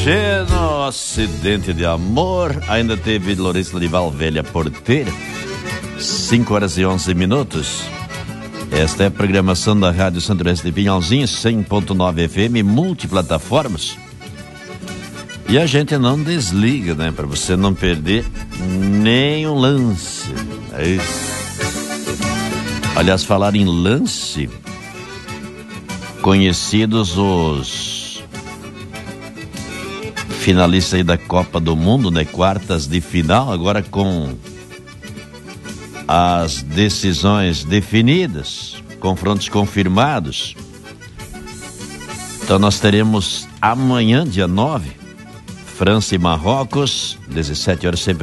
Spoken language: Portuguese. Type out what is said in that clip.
Cheno, acidente de amor. Ainda teve Lourenço Lorival, velha porteira. 5h11. Esta é a programação da Rádio Centro-Oeste de Pinhalzinho, 100.9 FM, multiplataformas. E a gente não desliga, né? Para você não perder nenhum lance. É isso. Aliás, falar em lance, conhecidos os finalistas aí da Copa do Mundo, né? Quartas de final, agora com as decisões definidas, confrontos confirmados. Então nós teremos amanhã, dia 9, França e Marrocos, 17 horas sempre.